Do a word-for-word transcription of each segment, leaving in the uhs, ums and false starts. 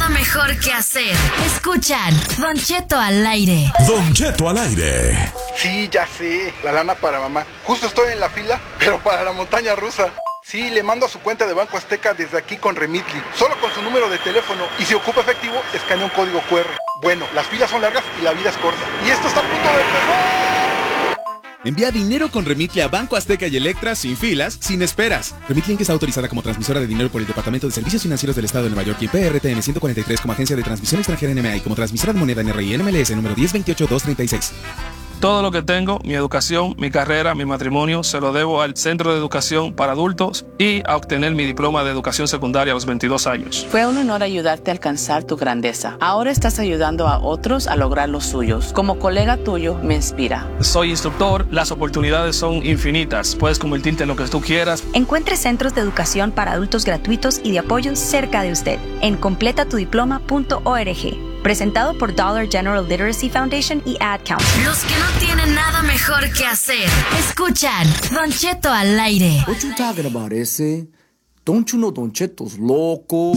nada mejor que hacer. Escuchan Don Cheto al aire. Don Cheto al aire. Sí, ya sé, la lana para mamá. Justo estoy en la fila, pero para la montaña rusa. Sí, le mando a su cuenta de Banco Azteca desde aquí con Remitly. Solo con su número de teléfono. Y si ocupa efectivo, escanea un código cu erre. Bueno, las filas son largas y la vida es corta. Y esto está a punto de empezar. Envía dinero con Remitly a Banco Azteca y Electra sin filas, sin esperas. Remitly Inc está autorizada como transmisora de dinero por el Departamento de Servicios Financieros del Estado de Nueva York y P R T N ciento cuarenta y tres como agencia de transmisión extranjera N M A y como transmisora de moneda N R I N M L S número diez veintiocho dos treinta y seis. Todo lo que tengo, mi educación, mi carrera, mi matrimonio, se lo debo al Centro de Educación para Adultos y a obtener mi diploma de educación secundaria a los veintidós años. Fue un honor ayudarte a alcanzar tu grandeza. Ahora estás ayudando a otros a lograr los suyos. Como colega tuyo, me inspira. Soy instructor, las oportunidades son infinitas. Puedes convertirte en lo que tú quieras. Encuentre centros de educación para adultos gratuitos y de apoyo cerca de usted en completa tu diploma punto org. Presentado por Dollar General Literacy Foundation y Ad Council. Los que no tienen nada mejor que hacer. Escuchan Don Cheto al aire. What you talking about, ese? Don't you know Don Cheto's loco?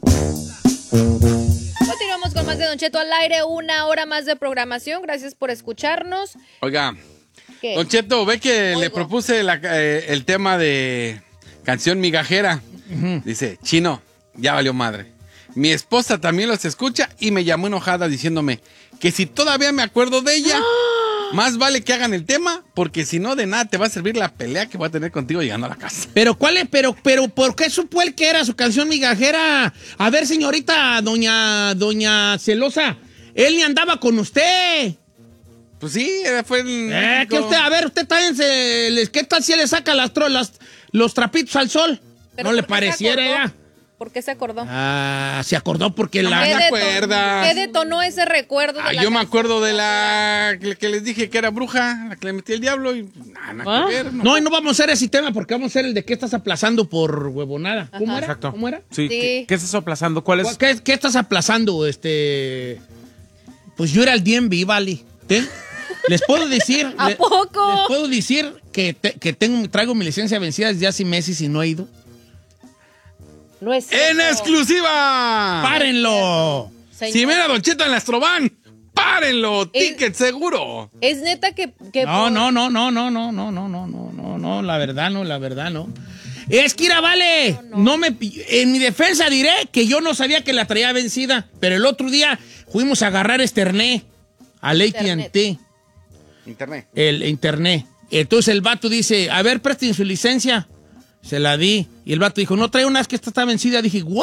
Continuamos con más de Don Cheto al aire, una hora más de programación. Gracias por escucharnos. Oiga, ¿qué? Don Cheto, ve que Oigo. le propuse la, eh, el tema de canción migajera. Uh-huh. Dice, chino, ya valió madre. Mi esposa también los escucha y me llamó enojada diciéndome que si todavía me acuerdo de ella, ¡ah! Más vale que hagan el tema, porque si no, de nada te va a servir la pelea que voy a tener contigo llegando a la casa. Pero, ¿cuál es? Pero, pero, ¿por qué supo él que era su canción migajera? A ver, señorita, doña, doña Celosa, él ni andaba con usted. Pues sí, fue el... Eh, que usted, a ver, usted también se... ¿Qué tal si él le saca las, las, los trapitos al sol? ¿No le pareciera ya? ¿Por qué se acordó? Ah, se acordó porque no la... ¿Qué, deton ¿Qué detonó ese recuerdo? De ah, la yo me canción? acuerdo de la que, que les dije que era bruja, la que le metí el diablo y nada, nada ¿Ah? que ver. No, no, y no vamos a hacer ese tema porque vamos a hacer el de qué estás aplazando por huevonada. ¿Cómo Ajá. era? Exacto. ¿Cómo era? Sí. sí. ¿Qué, ¿Qué estás aplazando? ¿Cuál es? ¿Qué, ¿Qué estás aplazando? Este... Pues yo era el D M V, vale. ¿Te? Les puedo decir... ¿A le, poco? Les puedo decir que, te, que tengo, traigo mi licencia vencida desde hace meses y no he ido. No es ¡En exclusiva! ¡Párenlo! Señor. Si ven a Don Cheto en la Astroban, ¡párenlo! Es, ¡Ticket seguro! Es neta que... que no, por... no, no, no, no, no, no, no, no, no, no, no, la verdad no, la verdad no. Es que, Ira, vale, no, no. no me... En mi defensa diré que yo no sabía que la traía vencida, pero el otro día fuimos a agarrar Esterné al A T and T. Internet. El internet. Entonces el vato dice, a ver, presten su licencia. Se la di. Y el vato dijo, no trae una, es que esta está vencida. Dije, ¿what?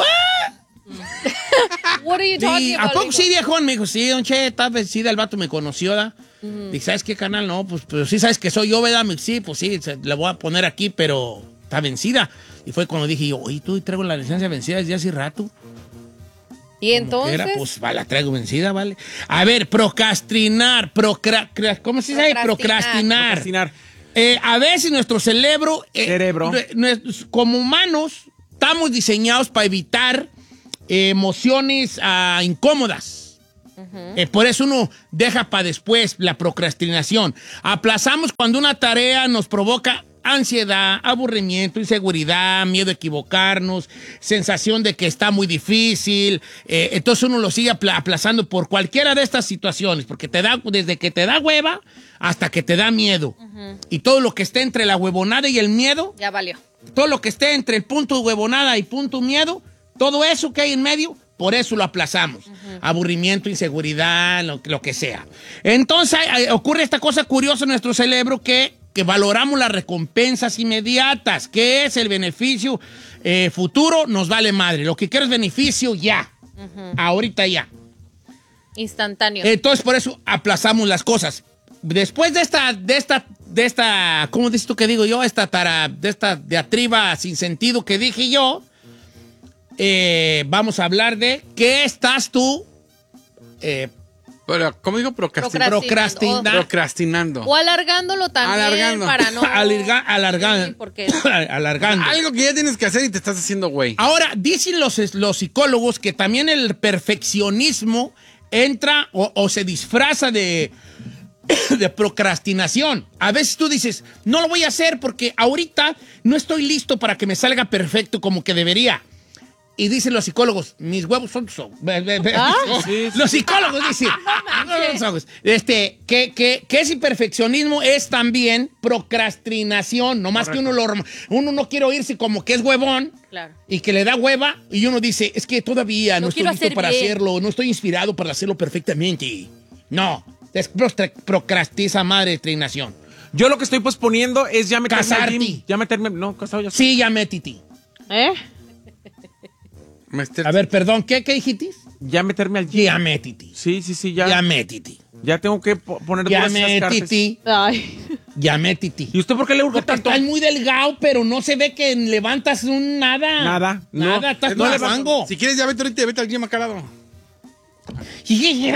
What are you talking y, about? ¿A poco sí, viejón? Me dijo, sí, don Che, está vencida. El vato me conoció, ¿da? Uh-huh. Dije, ¿sabes qué, canal? No, pues, pues sí, ¿sabes que soy yo, verdad? Sí, pues sí, se, la voy a poner aquí, pero está vencida. Y fue cuando dije yo, oye, tú traigo la licencia vencida desde hace rato. ¿Y entonces? Era, pues va, la traigo vencida, ¿vale? A ver, procrastinar, procra, ¿cómo se dice? Procrastinar. Procrastinar. Eh, a veces nuestro cerebro, eh, cerebro, como humanos, estamos diseñados para evitar eh, emociones uh, incómodas. Uh-huh. Eh, por eso uno deja para después la procrastinación. Aplazamos cuando una tarea nos provoca ansiedad, aburrimiento, inseguridad, miedo a equivocarnos, sensación de que está muy difícil. Eh, entonces uno lo sigue apl- aplazando por cualquiera de estas situaciones, porque te da, desde que te da hueva hasta que te da miedo. Uh-huh. Y todo lo que esté entre la huevonada y el miedo, ya valió. Todo lo que esté entre el punto huevonada y punto miedo, todo eso que hay en medio, por eso lo aplazamos. Uh-huh. Aburrimiento, inseguridad, lo, lo que sea. Entonces eh, ocurre esta cosa curiosa en nuestro cerebro que que valoramos las recompensas inmediatas. ¿Qué es el beneficio eh, futuro? Nos vale madre. Lo que quiero es beneficio ya. Uh-huh. Ahorita ya. Instantáneo. Entonces, por eso aplazamos las cosas. Después de esta, de esta, de esta, ¿cómo dices tú que digo yo? Esta tara, de esta diatriba sin sentido que dije yo, eh, vamos a hablar de qué estás tú eh, Pero, ¿cómo digo? Procrastinando. Procrastinando. Procrastinando. O alargándolo también. Alargando. Para no... Alarga, alargando. Sí, porque... alargando. Algo que ya tienes que hacer y te estás haciendo güey. Ahora, dicen los, los psicólogos que también el perfeccionismo entra o, o se disfraza de, de procrastinación. A veces tú dices, no lo voy a hacer porque ahorita no estoy listo para que me salga perfecto como que debería. y dicen los psicólogos, mis huevos son tus ojos. ¿Ah? Sí, sí. Los psicólogos dicen, no no, este, que, que, que ese perfeccionismo es también procrastinación, nomás Correcto. que uno, lo, uno no quiere oírse como que es huevón claro. y que le da hueva y uno dice, es que todavía no, no estoy listo para bien. hacerlo, no estoy inspirado para hacerlo perfectamente. No, es procrastina madre trinación. Yo lo que estoy posponiendo es ya meterme Casarte. al gym. Ya meterme, no, casado ya. Sí, ya metiti. ¿Eh? A ver, perdón, ¿qué, qué dijiste? Ya meterme al gym. Ya metiti. Sí, sí, sí, ya. Ya metiti. Ya tengo que poner Ya metiti. Ya metiti. ¿Y usted por qué le urge tanto? Estás muy delgado, pero no se ve que levantas un nada. Nada. Nada, no, estás no levango. Si quieres, ya vete ahorita, vete al gym acá al lado. Si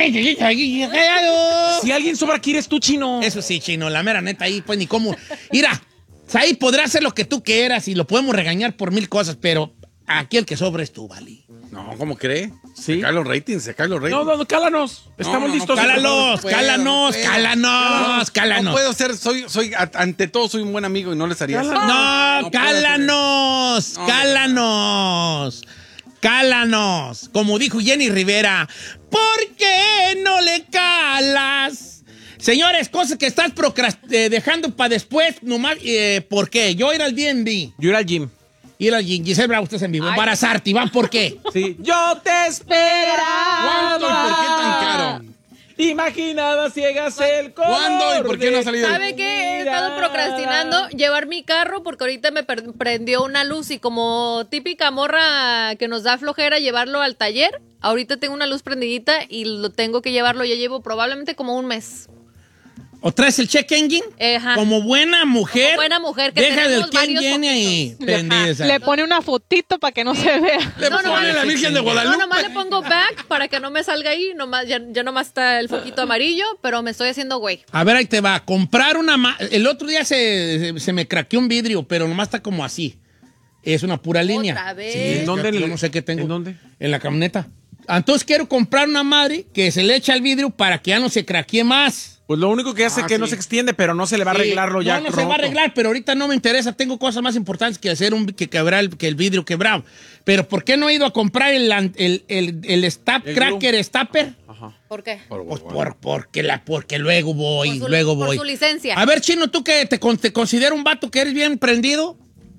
alguien sobra aquí eres tú, Chino. Eso sí, Chino, la mera neta ahí, pues ni cómo. Mira, ahí podrás hacer lo que tú quieras y lo podemos regañar por mil cosas, pero aquí el que sobra es tú, Vali. No, ¿cómo cree? Sí. Se caen los ratings, se caen los ratings. No, no, no, cálanos. Estamos no, no, listos. no, cálanos, no puedo, cálanos, no puedo. cálanos, cálanos. No puedo ser, soy, soy, ante todo soy un buen amigo y no les haría eso. No, no cálanos, no, cálanos. Cálanos, como dijo Jenny Rivera, ¿por qué no le calas? Señores, cosas que estás eh, dejando para después, nomás, eh, ¿por qué? Yo ir al D M V. Yo ir al gym. Ir al gym, Giselle Bravo, ustedes en vivo, embarazarte, Iván, ¿por qué? Sí, yo te esperaba. ¿Cuánto y por qué tan caro? Imaginada ciegas el color. ¿Cuándo y por qué no ha salido? ¿Sabe qué? He estado procrastinando llevar mi carro porque ahorita me prendió una luz y como típica morra que nos da flojera llevarlo al taller, ahorita tengo una luz prendidita y lo tengo que llevarlo, ya llevo probablemente como un mes. ¿O traes el check engine? Ajá. Como buena mujer. Como buena mujer que deja del check engine y prendida. Le pone una fotito para que no se vea. Le no, pone nomás, la Virgen de Guadalupe. No, nomás le pongo back para que no me salga ahí. Nomás, ya, ya nomás está el foquito amarillo, pero me estoy haciendo güey. A ver, ahí te va. Comprar una... Ma el otro día se, se, se me craqueó un vidrio, pero nomás está como así. Es una pura línea. ¿Otra vez? Sí, ¿En dónde? Yo no sé qué tengo. ¿En dónde? En la camioneta. Entonces quiero comprar una madre que se le eche al vidrio para que ya no se craquee más. Pues lo único que hace es Ah, que sí. no se extiende, pero no se le va a arreglarlo sí, ya. No, no roto. se va a arreglar, pero ahorita no me interesa. Tengo cosas más importantes que hacer un, que quebrar el, que el vidrio quebrado. Pero ¿por qué no he ido a comprar el, el, el, el stop El cracker glue. stopper? Ajá. ¿Por qué? Pues por, porque, la, porque luego voy, Por su- luego por voy. su licencia. A ver, Chino, ¿tú que te, con- te considero un vato que eres bien prendido?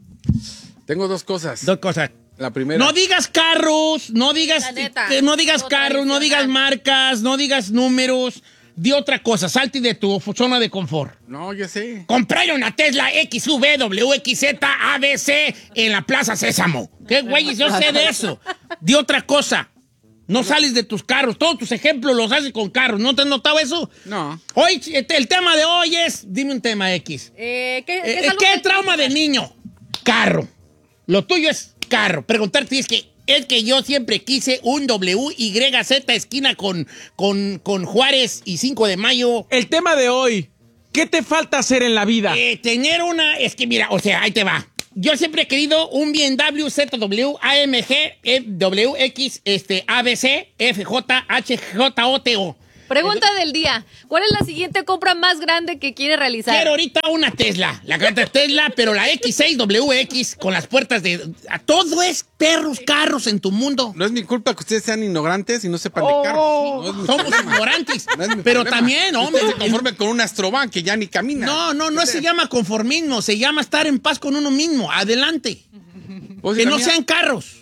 Tengo dos cosas. Dos cosas. La primera. No digas carros, no digas, La neta, que no digas todo carros, no digas tradicional. marcas, no digas números. Di otra cosa, salte de tu zona de confort. No, ya sé. Compré una Tesla X V W X Z A B C en la Plaza Sésamo. ¿Qué güey? Yo sé de eso. Di otra cosa. No sales de tus carros. Todos tus ejemplos los haces con carros. ¿No te has notado eso? No. Hoy, el tema de hoy es, dime un tema X. Eh, ¿qué, Eh, qué es eh, algo ¿Qué que- trauma de niño? Carro. Lo tuyo es carro. Preguntarte es que es que yo siempre quise un W Y Z esquina con, con, con Juárez y cinco de mayo. El tema de hoy. ¿Qué te falta hacer en la vida? Eh, tener una... Es que mira, o sea, ahí te va. Yo siempre he querido un B M W Z W A M G F W X este, A B C F J H J O T O. Pregunta del día. ¿Cuál es la siguiente compra más grande que quiere realizar? Quiero ahorita una Tesla. La gran Tesla, pero la X seis W X con las puertas de... A todo es perros, carros en tu mundo. No es mi culpa que ustedes sean ignorantes y no sepan Oh, de carros. No es mi somos problema. ignorantes. No es mi pero problema. también, hombre. Ustedes se conformen con un Astrovan que ya ni camina. No, no, no se llama conformismo. Se llama estar en paz con uno mismo. Adelante. Pues, Que hija no mía, sean carros.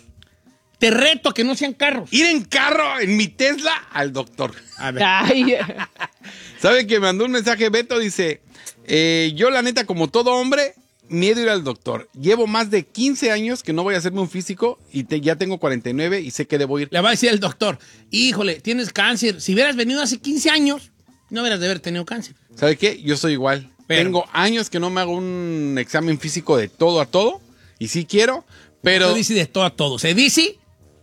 Te reto a que no sean carros. Ir en carro, en mi Tesla, al doctor. A ver. Ay, ¿Sabe que me mandó un mensaje Beto? Dice, eh, yo la neta, como todo hombre, miedo ir al doctor. Llevo más de quince años que no voy a hacerme un físico y te- ya tengo cuarenta y nueve y sé que debo ir. Le va a decir el doctor, híjole, tienes cáncer. Si hubieras venido hace quince años, no hubieras de haber tenido cáncer. ¿Sabe qué? Yo soy igual. Pero- Tengo años que no me hago un examen físico de todo a todo y sí quiero, pero... No se dice de todo a todo. Se dice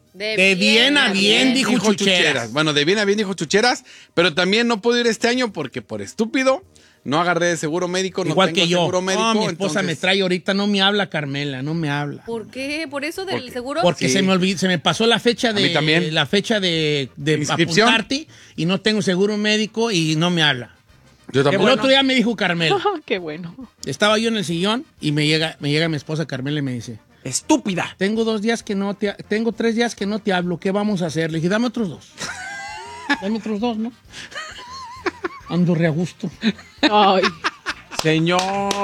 de bien a bien, dijo Chucheras. Bueno, de bien a bien dijo Chucheras, pero también no puedo ir este año porque por estúpido no agarré de seguro médico, no Igual tengo que yo. seguro médico. No, mi esposa entonces- me trae ahorita, no me habla, Carmela, no me habla. ¿Por qué? ¿Por eso del Porque- seguro? Porque Sí. se me olvidó, se me pasó la fecha de mí también. la fecha de, de ¿Inscripción? apuntarte y no tengo seguro médico y no me habla. Yo El tampoco. otro día me dijo Carmela. qué bueno. Estaba yo en el sillón y me llega, me llega mi esposa Carmela y me dice, Estúpida. Tengo dos días que no te... Tengo tres días que no te hablo. ¿Qué vamos a hacer? Le dije, dame otros dos. Dame otros dos, ¿no? Ando re a gusto. Ay. Señor.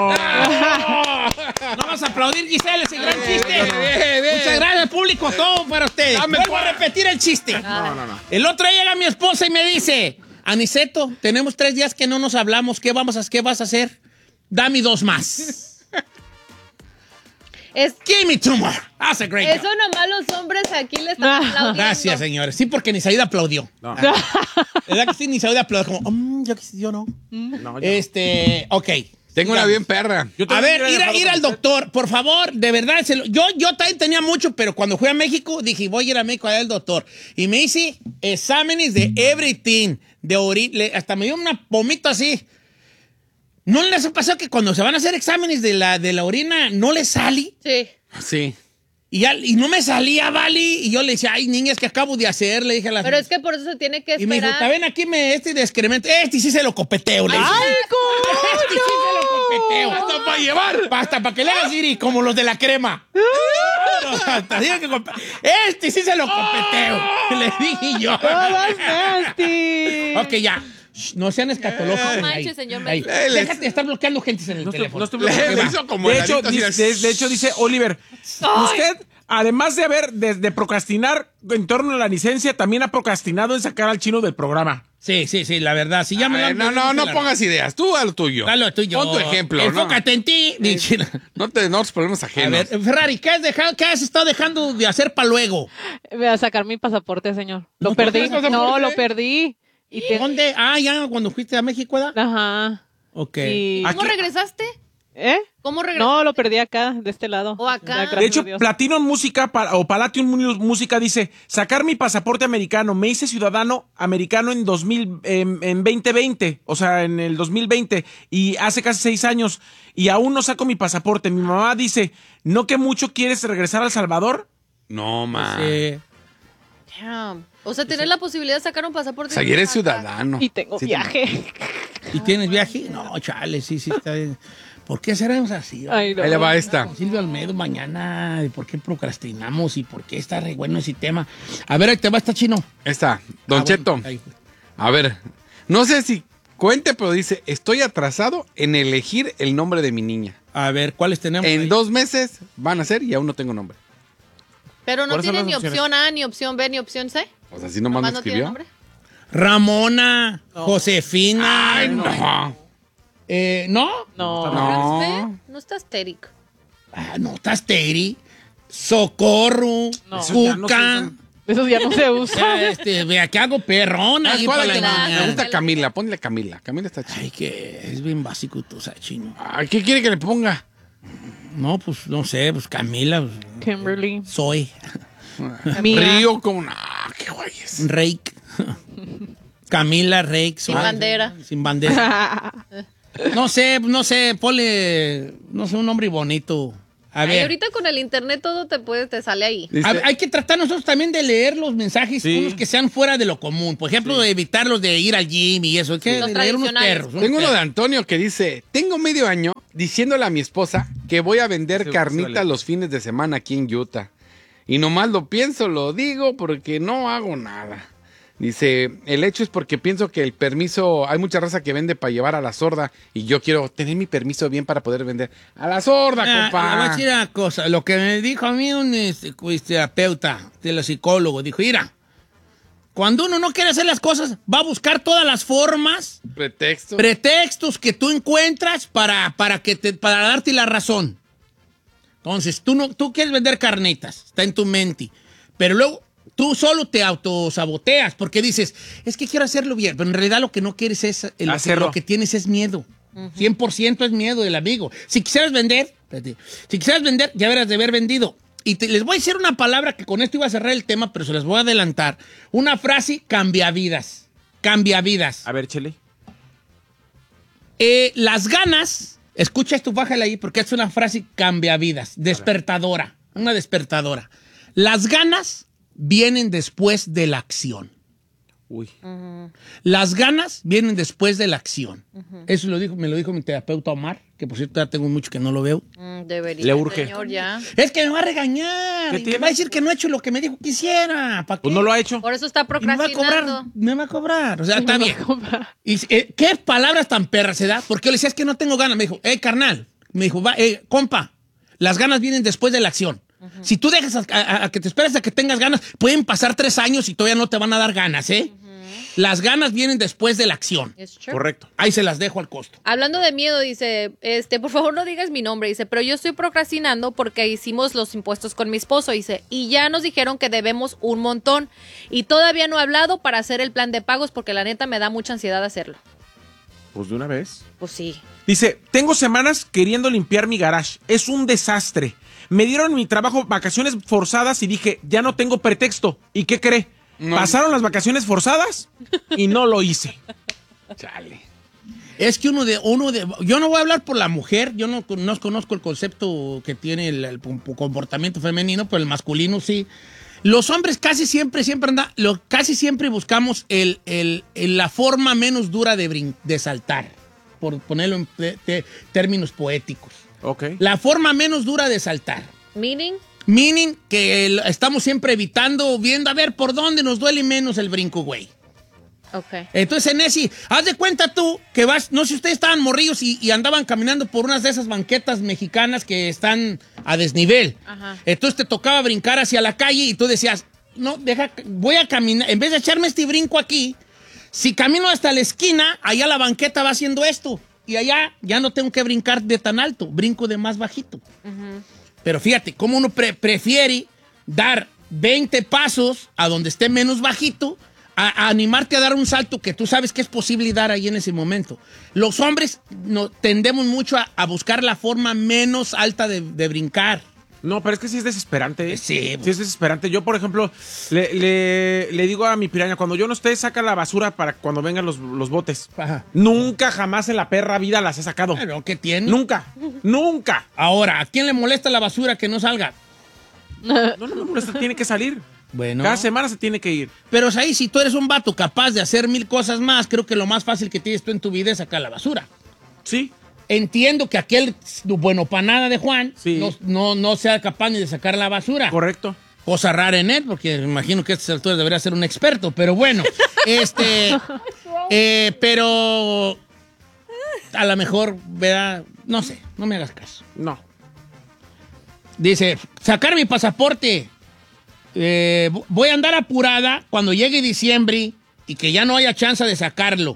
No vas a aplaudir, Giselle, ese gran chiste. Muchas gracias, público, todo para ustedes. Vuelvo a repetir el chiste. No, no, no. El otro día llega mi esposa y me dice, Aniceto, tenemos tres días que no nos hablamos. ¿Qué, vamos a, qué vas a hacer? Dame dos más. Es, Give me two more. That's a great eso job. nomás los hombres aquí le están aplaudiendo. Gracias, señores. Sí, porque Nisaida aplaudió. No. ¿Verdad que sí? Nisaida aplaudió como, mm, yo, yo no. No, yo Este, ok. Tengo una bien perra. Yo A también ver, hubiera ir, a- dejado ir con al usted. doctor, por favor, de verdad. se lo- yo, yo también tenía mucho, pero cuando fui a México dije, voy a ir a México a ver al doctor. Y me hice exámenes de everything, de orina, hasta me dio una pomita así. ¿No les ha pasado que cuando se van a hacer exámenes de la, de la orina no les sale? Sí. Sí. Y, ya- y no me salía, Vali. Y yo le decía, ay, niñas, que acabo de hacer? Le dije a la Pero es que por eso se tiene que Y me dijo, esperar. está bien, aquí me, este de excremento, este sí se lo copeteo. Le dije. ¡Ay, Este sí se lo copeteo. ¡Hasta para llevar! Hasta para que le hagas ir como los de la crema. Hasta diga que comp- Este sí se lo copeteo. Le dije yo. Todas nasty. Ok, ya. Shh, no sean escatológicos. No manches, Ahí, señor ahí. médico. Déjate de estar bloqueando gente en el No estoy- teléfono. no estoy Le- bloqueando. le hizo como de, hecho, heladito, así dice, de- de, de hecho, dice Oliver, usted, además de haber, de, de procrastinar en torno a la licencia, también ha procrastinado en sacar al chino del programa. Sí, sí, sí, la verdad. Si ya me lo Ay, han no, pedido, no, se no la- pongas ideas. Tú a lo tuyo. Dale lo tuyo. Pon tu ejemplo. Enfócate en ti. No, Dice- no te no problemas A ajenos. ver, Ferrari, ¿qué has, dejado, ¿qué has estado dejando de hacer para luego? Voy a sacar mi pasaporte, señor. Lo ¿No perdí. tienes pasaporte? No, lo perdí. Y te- ¿Dónde? Ah, ya, cuando fuiste a México, ¿verdad? Ajá. Ok. Y- ¿Cómo Aquí- regresaste? ¿Eh? ¿Cómo regresaste? No, lo perdí acá, de este lado. O acá. Ya, gracias De hecho, a Dios. Platinum Música pa- o Palladium Mu- Música dice, sacar mi pasaporte americano, me hice ciudadano americano en dos mil, en, en veinte veinte, o sea, en el dos mil veinte, y hace casi seis años, y aún no saco mi pasaporte. Mi mamá dice, ¿no que mucho quieres regresar a El Salvador? No, man. Sí. Damn. O sea, tener la posibilidad de sacar un pasaporte. O sea, y eres ciudadano. Y tengo Sí, viaje. ¿Y tienes viaje? No, chale, sí, sí, está bien. ¿Por qué seremos así? Ay, no. Ahí le va esta. Silvio Almedo mañana, ¿y por qué procrastinamos y por qué está re bueno ese tema? A ver, ahí te va esta chino. Esta, Don Ah, Cheto. bueno, ahí. A ver, no sé si cuente, pero dice, estoy atrasado en elegir el nombre de mi niña. A ver, ¿cuáles tenemos? En ahí? dos meses van a ser y aún no tengo nombre. Pero no ¿Cuáles son tiene las ni opciones? opción A, ni opción B, ni opción C. O sea, si nomás me Nomás no tiene escribió. nombre. Ramona, Josefina. Ay, no. Eh, ¿No? No. No. ¿Usted? No está estérico. Ah, no, estás Teri. Socorro. No. Esos ya no se Cuca. usan. Esos ya no se Ya, usan. este, vea que hago perrón ¿Sabes ahí cuál? para la la- niña. Me gusta Camila, ponle Camila. Camila está chida. Ay, que es bien básico tú, sabes, chino. Ay, ¿qué quiere que le ponga? No, pues, no sé, pues Camila, pues, Kimberly. soy. Mía. Río como... No, qué guayes. Rake. Camila Rake. Sin soy. bandera. Sin bandera. No sé, no sé, ponle, no sé, un nombre bonito. A Ay, ver. ahorita con el internet todo te puede, te sale ahí. Dice, A ver, hay que tratar nosotros también de leer los mensajes, Sí. unos que sean fuera de lo común. Por ejemplo, de evitar los de ir al gym y eso. Hay que Los leer unos tradicionales. perros. unos tengo uno de perros. Antonio que dice, tengo medio año diciéndole a mi esposa que voy a vender Sí, carnitas suele. los fines de semana aquí en Utah. Y nomás lo pienso, lo digo porque no hago nada. Dice, el hecho es porque pienso que el permiso, hay mucha raza que vende para llevar a la sorda y yo quiero tener mi permiso bien para poder vender a la sorda, Ah, compa. le voy a decir una cosa. Lo que me dijo a mí un este, pues, terapeuta, de psicólogo, dijo, mira, cuando uno no quiere hacer las cosas, va a buscar todas las formas, Pretexto. pretextos que tú encuentras para, para, que te, para darte la razón. Entonces, tú, no, tú quieres vender carnitas, está en tu mente, pero luego tú solo te autosaboteas porque dices, es que quiero hacerlo bien, pero en realidad lo que no quieres es, eh, lo, que, Hacerlo. lo que tienes es miedo. cien por ciento es miedo del amigo. Si quisieras vender, espérate, si quisieras vender, ya verás de haber vendido. Y te- les voy a decir una palabra que con esto iba a cerrar el tema, pero se las voy a adelantar. Una frase cambia vidas. Cambia vidas. A ver, Chele. Eh, las ganas, escucha esto, bájala ahí, porque es una frase cambia vidas, despertadora, una despertadora. Las ganas vienen después de la acción. Uy. Las ganas vienen después de la acción. Eso lo dijo, me lo dijo mi terapeuta Omar, que que por cierto ya tengo mucho que no lo veo. Mm, debería, Le urge. señor, ya. Es que me va a regañar. ¿Qué y me tiene? va a decir que no he hecho lo que me dijo que hiciera. ¿Para qué? Pues no lo ha hecho. Por eso está Y me va a procrastinando. cobrar. Me va a cobrar. O sea, está Me bien. va a cobrar. Y, eh, ¿qué palabras tan perras se da? Porque yo le decía, es que no tengo ganas. Me dijo, eh, carnal. Me dijo, va, eh, compa, las ganas vienen después de la acción. Uh-huh. Si tú dejas a, a- a que te esperes a que tengas ganas, pueden pasar tres años y todavía no te van a dar ganas, ¿eh? Uh-huh. Las ganas vienen después de la acción. It's true. Correcto. Ahí se las dejo al costo. Hablando de miedo, dice, este, por favor no digas mi nombre, dice, pero yo estoy procrastinando porque hicimos los impuestos con mi esposo, dice, y ya nos dijeron que debemos un montón, y todavía no he hablado para hacer el plan de pagos porque la neta me da mucha ansiedad hacerlo. Pues de una vez. Pues sí. Dice, tengo semanas queriendo limpiar mi garage. Es un desastre. Me dieron mi trabajo vacaciones forzadas y dije, ya no tengo pretexto. ¿Y qué cree? No. Pasaron las vacaciones forzadas y no lo hice. Chale. Es que uno de, uno de, yo no voy a hablar por la mujer, yo no, no conozco el concepto que tiene el, el comportamiento femenino, pero el masculino sí. Los hombres casi siempre, siempre anda, lo, casi siempre buscamos el, el, el- la forma menos dura de, brin- de saltar, por ponerlo en te- te- términos poéticos. Ok. La forma menos dura de saltar. Meaning, Meaning que el- estamos siempre evitando, viendo a ver por dónde nos duele menos el brinco, güey. ok. Entonces, en ese, haz de cuenta tú que vas, no sé si ustedes estaban morrillos y, y andaban caminando por unas de esas banquetas mexicanas que están a desnivel. Ajá. Entonces te tocaba brincar hacia la calle y tú decías, no, deja, voy a caminar, en vez de echarme este brinco aquí, si camino hasta la esquina, allá la banqueta va haciendo esto. Y allá ya no tengo que brincar de tan alto, brinco de más bajito. Ujú. Pero fíjate, cómo uno pre- prefiere dar veinte pasos a donde esté menos bajito, a, a animarte a dar un salto que tú sabes que es posible dar ahí en ese momento. Los hombres no, tendemos mucho a, a buscar la forma menos alta de, de brincar. No, pero es que sí es desesperante. ¿eh? Sí, Sí es desesperante. Yo, por ejemplo, le, le- le digo a mi piraña, cuando yo no esté, saca la basura para cuando vengan los, los botes. Ajá. Nunca, jamás en la perra vida las he sacado. Pero, ¿qué tiene? Nunca, nunca. Ahora, ¿a quién le molesta la basura que no salga? No, no, no, esto tiene que salir. Bueno. Cada semana se tiene que ir. Pero es ahí, si tú eres un vato capaz de hacer mil cosas más, creo que lo más fácil que tienes tú en tu vida es sacar la basura. Sí. Entiendo que aquel bueno para nada de Juan Sí. no, no, no sea capaz ni de sacar la basura. Correcto. Cosa rara en él, porque me imagino que a estas alturas debería ser un experto, pero bueno, este, eh, pero a lo mejor, ¿verdad? No sé, no me hagas caso. No. Dice, sacar mi pasaporte. Eh, voy a andar apurada cuando llegue diciembre y que ya no haya chance de sacarlo.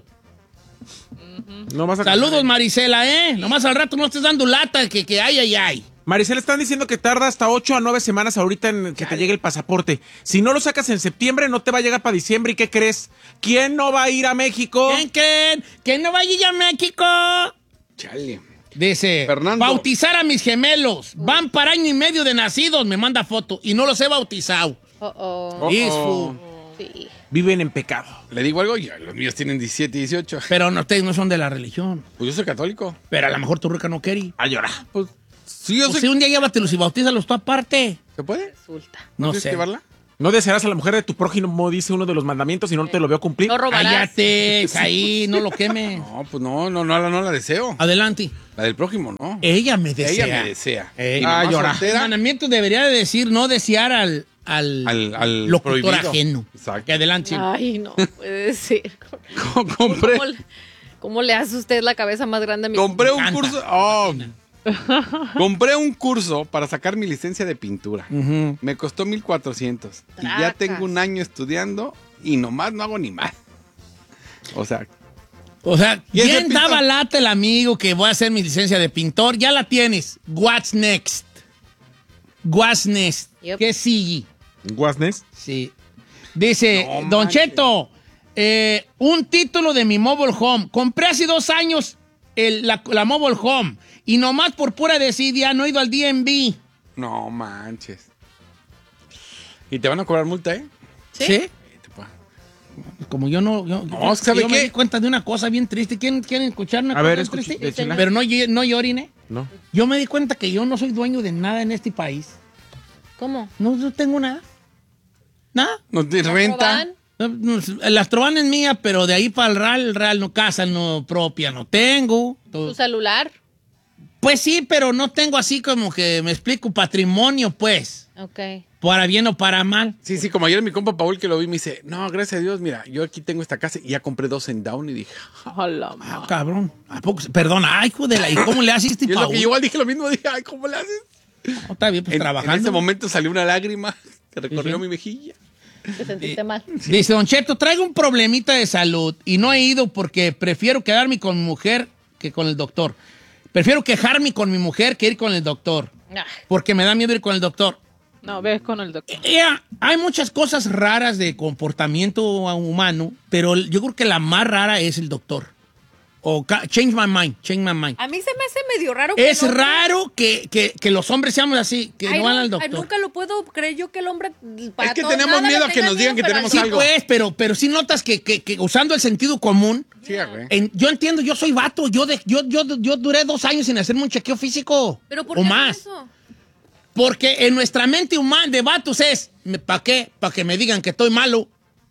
No vas a Saludos, Marisela, ¿eh? Nomás al rato no estés dando lata que, que ay, ay, ay. Maricela, están diciendo que tarda hasta ocho a nueve semanas ahorita en que te llegue el pasaporte. Si no lo sacas en septiembre, no te va a llegar para diciembre. ¿Y qué crees? ¿Quién no va a ir a México? ¿Quién creen? ¿Quién no va a ir a México? Chale. Dice, Fernando. bautizar a mis gemelos. Van para año y medio de nacidos, me manda foto. Y no los he bautizado. Oh, oh. Oh, Is oh. fu- Sí. Viven en pecado. Le digo algo, ya, los míos tienen diecisiete, dieciocho. Pero no, ustedes no son de la religión. Pues yo soy católico. Pero a lo mejor tu ruca no quiere. A llorar. Pues sí, yo Pues soy... si un día llévatelos y bautízalos tú aparte. ¿Se puede? Resulta. No ¿Tienes sé. que llevarla? No desearás a la mujer de tu prójimo, dice uno de los mandamientos, y no te lo veo cumplir. No robarás. Cállate, ahí, no lo quemes. No, pues no, no, no, la- no la deseo. Adelante. La del prójimo, no. Ella me desea. Ella me desea. Eh, Y ah, mamá llora. El soltera, mandamiento debería de decir no desear al, al, Al- al locutor prohibido. ajeno. Exacto. Que adelante. Ay, no puede ser. compré, ¿Cómo le, cómo le hace usted la cabeza más grande a mi compré un encanta. curso. Oh. Compré un curso para sacar mi licencia de pintura. Ujú. Me costó mil cuatrocientos. Y ya Tracas. tengo un año estudiando y nomás no hago ni mal. O sea, O sea, ¿Y ese ¿quién pintor? daba lata el amigo que voy a hacer mi licencia de pintor? Ya la tienes. What's next? What's next? Yep. ¿Qué sigue? Guasnes. Sí. Dice, No Don manches. Cheto, eh, un título de mi mobile home. Compré hace dos años el- la, la mobile home y nomás por pura desidia no he ido al D M V. no manches. Y te van a cobrar multa, ¿eh? ¿Sí? Te pa- Como yo no... Yo, No, yo- es que ¿sabe yo me qué? di cuenta de una cosa bien triste. ¿Quieren, quieren escuchar una A cosa ver, bien escuche, triste? échela. Pero no, ll- no lloren, ¿eh? No. Yo me di cuenta que yo no soy dueño de nada en este país. ¿Cómo? No, no tengo nada. Nada. No te renta. ¿Roban? No, no, las troban es mía, pero de ahí para el real, el real no casa, no propia, no tengo. Todo. ¿Tu celular? Pues sí, pero no tengo así como que, me explico, patrimonio, pues. Ok. Para bien o para mal. Sí, sí, como ayer mi compa Paul que lo vi me dice, no, gracias a Dios, mira, yo aquí tengo esta casa y ya compré dos en Down y dije, hola, ah, cabrón. ¿A poco? Perdón, ay, hijo de la, ¿y cómo le haces este Paul? Yo, lo que yo igual dije lo mismo, dije, ay, ¿cómo le haces? No, está bien, pues en, trabajando. En ese momento salió una lágrima que recorrió ¿Sí? mi mejilla. Te sentiste mal. Dice, Don Cheto, traigo un problemita de salud y no he ido porque prefiero quedarme con mi mujer que con el doctor. Prefiero quejarme con mi mujer que ir con el doctor. Ah. Porque me da miedo ir con el doctor. No, ves con el doctor. Yeah, hay muchas cosas raras de comportamiento humano, pero yo creo que la más rara es el doctor. O change my mind, change my mind. A mí se me hace medio raro. Que es el hombre... raro que, que, que los hombres seamos así, que ay, no van no, al doctor. Ay, nunca lo puedo creer yo que el hombre... Es que tenemos miedo a que nos digan que tenemos sí, algo. Pues, pero, pero sí notas que, que, que usando el sentido común, sí, güey. En, yo entiendo, yo soy vato, yo, de, yo, yo, yo duré dos años sin hacerme un chequeo físico. ¿Pero por qué o más. eso? Porque en nuestra mente humana de vatos es, ¿para qué? Para que me digan que estoy malo.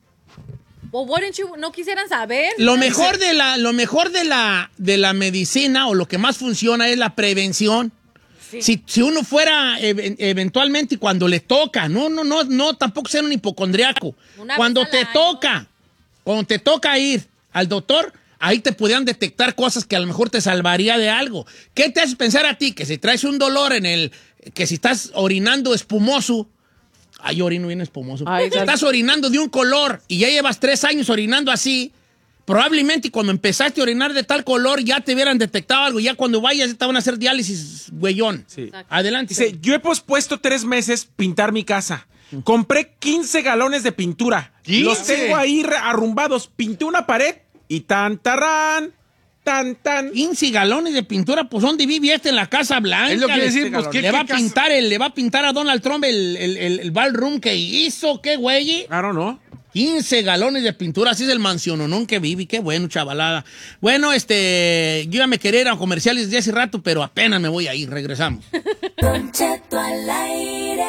Well, why don't you, no quisieran saber. Lo mejor de la, lo mejor de la, de la medicina o lo que más funciona es la prevención. Sí. Si, si uno fuera e- eventualmente y cuando le toca, no, no, no, no, tampoco ser un hipocondriaco. Una cuando te año. toca, cuando te toca ir al doctor, ahí te podían detectar cosas que a lo mejor te salvaría de algo. ¿Qué te hace pensar a ti? Que si traes un dolor en el, que si estás orinando espumoso, ay, orino bien espumoso. Ay, si estás orinando de un color y ya llevas tres años orinando así, probablemente cuando empezaste a orinar de tal color ya te hubieran detectado algo. Ya cuando vayas te van a hacer diálisis, güeyón. Sí. Adelante. Dice, yo he pospuesto tres meses pintar mi casa. Compré quince galones de pintura. ¿quince? Los tengo ahí arrumbados. Pinté una pared y tan, tarán, tan, tan. quince galones de pintura, pues ¿dónde vive este en la Casa Blanca? Es lo que decir, pues ¿qué, le va qué a pintar el, le va a pintar a Donald Trump el, el, el, el ballroom que hizo, qué güey. Claro, ¿no? quince galones de pintura, así es el mansiononón que vive, qué bueno, chavalada. Bueno, este, yo ya me quería ir a comerciales de hace rato, pero apenas me voy a ir, regresamos. Don Cheto al aire.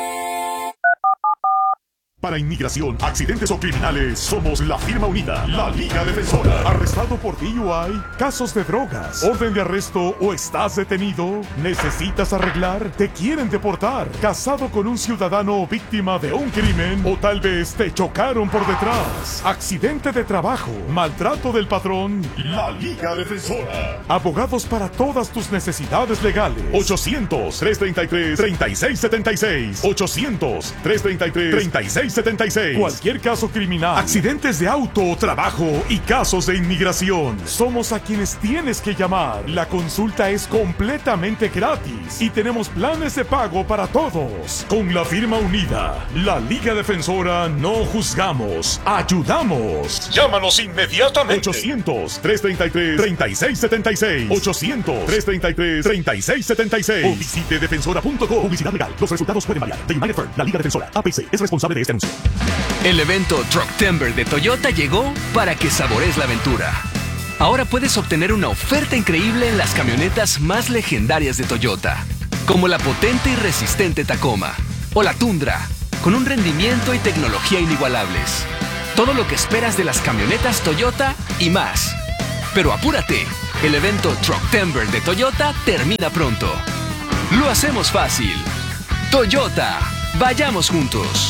Para inmigración, accidentes o criminales, somos la firma unida, la Liga Defensora. ¿Arrestado por D U I? ¿Casos de drogas? ¿Orden de arresto o estás detenido? ¿Necesitas arreglar? ¿Te quieren deportar? ¿Casado con un ciudadano o víctima de un crimen? ¿O tal vez te chocaron por detrás? ¿Accidente de trabajo? ¿Maltrato del patrón? La Liga Defensora. Abogados para todas tus necesidades legales. ochocientos, trescientos treinta y tres, treinta y seis setenta y seis. ochocientos, trescientos treinta y tres, treinta y seis setenta y seis. Cualquier caso criminal, accidentes de auto o trabajo y casos de inmigración. Somos a quienes tienes que llamar. La consulta es completamente gratis y tenemos planes de pago para todos. Con la firma unida, la Liga Defensora, no juzgamos, ayudamos. Llámanos inmediatamente. ochocientos, trescientos treinta y tres, treinta y seis setenta y seis. ochocientos, trescientos treinta y tres, treinta y seis setenta y seis. O visite defensora punto com. Publicidad legal. Los resultados pueden variar. The United Firm, la Liga Defensora, A P C, es responsable de este anuncio. El evento Trucktember de Toyota llegó para que sabores la aventura. Ahora puedes obtener una oferta increíble en las camionetas más legendarias de Toyota, como la potente y resistente Tacoma o la Tundra, con un rendimiento y tecnología inigualables. Todo lo que esperas de las camionetas Toyota y más. Pero apúrate, el evento Trucktember de Toyota termina pronto. Lo hacemos fácil. Toyota, vayamos juntos.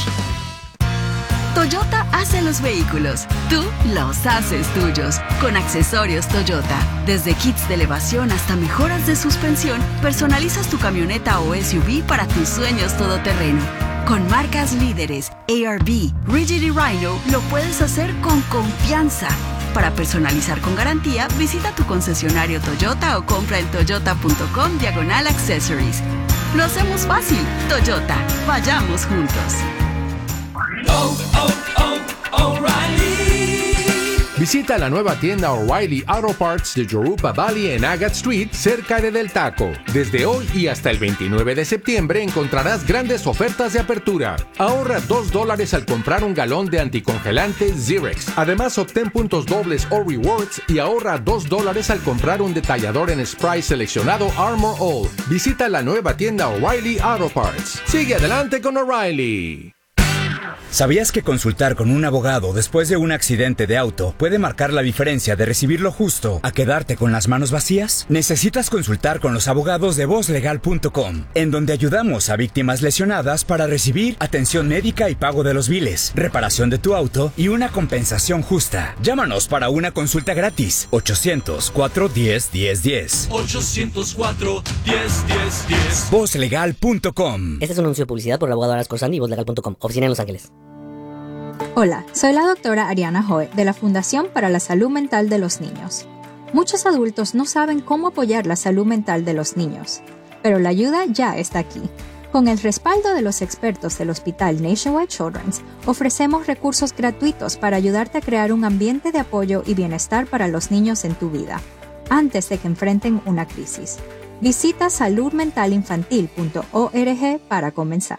Toyota hace los vehículos, tú los haces tuyos. Con accesorios Toyota, desde kits de elevación hasta mejoras de suspensión, personalizas tu camioneta o S U V para tus sueños todoterreno. Con marcas líderes, A R B, Rigid y Rhino, lo puedes hacer con confianza. Para personalizar con garantía, visita tu concesionario Toyota o compra en toyota punto com diagonal accessories. Lo hacemos fácil. Toyota, vayamos juntos. Oh, oh, oh, O'Reilly. Visita la nueva tienda O'Reilly Auto Parts de Yoruba Valley en Agate Street, cerca de Del Taco. Desde hoy y hasta el veintinueve de septiembre encontrarás grandes ofertas de apertura. Ahorra dos dólares al comprar un galón de anticongelante Zirex. Además, obtén puntos dobles o rewards y ahorra dos dólares al comprar un detallador en spray seleccionado Armor All. Visita la nueva tienda O'Reilly Auto Parts. Sigue adelante con O'Reilly. ¿Sabías que consultar con un abogado después de un accidente de auto puede marcar la diferencia de recibir lo justo a quedarte con las manos vacías? Necesitas consultar con los abogados de voz legal punto com, en donde ayudamos a víctimas lesionadas para recibir atención médica y pago de los biles, reparación de tu auto y una compensación justa. Llámanos para una consulta gratis. ochocientos, cuatro uno cero, uno cero uno cero. ochocientos cuatro, diez, diez, diez. voz legal punto com. Este es un anuncio de publicidad por el abogado Aras Corsani y voz legal punto com, oficina en Los Ángeles. Hola, soy la doctora Ariana Hoe de la Fundación para la Salud Mental de los Niños. Muchos adultos no saben cómo apoyar la salud mental de los niños, pero la ayuda ya está aquí. Con el respaldo de los expertos del Hospital Nationwide Children's, ofrecemos recursos gratuitos para ayudarte a crear un ambiente de apoyo y bienestar para los niños en tu vida, antes de que enfrenten una crisis. Visita salud mental infantil punto org para comenzar.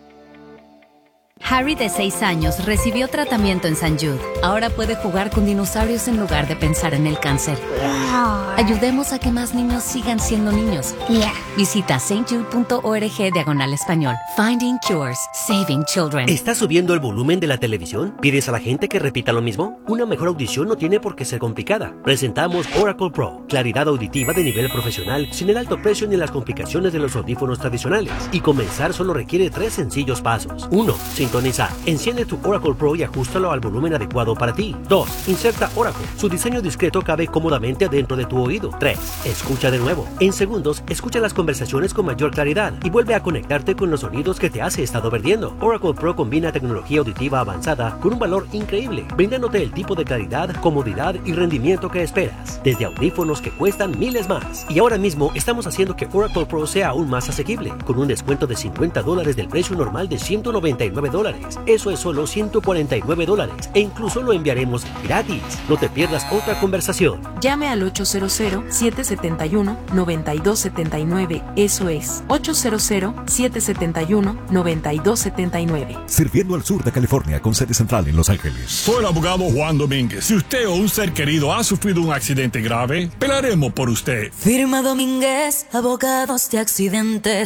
Harry, de seis años, recibió tratamiento en Saint Jude. Ahora puede jugar con dinosaurios en lugar de pensar en el cáncer. Ayudemos a que más niños sigan siendo niños. Yeah. Visita saint jude punto org diagonal español. Finding Cures, Saving Children. ¿Estás subiendo el volumen de la televisión? ¿Pides a la gente que repita lo mismo? Una mejor audición no tiene por qué ser complicada. Presentamos Oracle Pro, claridad auditiva de nivel profesional, sin el alto precio ni las complicaciones de los audífonos tradicionales. Y comenzar solo requiere tres sencillos pasos. uno. Sintonizar. Enciende tu Oracle Pro y ajustalo al volumen adecuado para ti. dos. Inserta Oracle. Su diseño discreto cabe cómodamente adentro de tu oído. tres. Escucha de nuevo. En segundos, escucha las conversaciones con mayor claridad y vuelve a conectarte con los sonidos que te has estado perdiendo. Oracle Pro combina tecnología auditiva avanzada con un valor increíble, brindándote el tipo de claridad, comodidad y rendimiento que esperas, desde audífonos que cuestan miles más. Y ahora mismo estamos haciendo que Oracle Pro sea aún más asequible, con un descuento de cincuenta dólares del precio normal de ciento noventa y nueve dólares. Eso es solo ciento cuarenta y nueve dólares e incluso lo enviaremos gratis. No te pierdas otra conversación. Llame al ocho cero cero, siete siete uno, nueve dos siete nueve. Eso es ocho cero cero, siete siete uno, nueve dos siete nueve. Sirviendo al sur de California con sede central en Los Ángeles. Soy el abogado Juan Domínguez. Si usted o un ser querido ha sufrido un accidente grave, pelaremos por usted. Firma Domínguez, abogados de accidentes.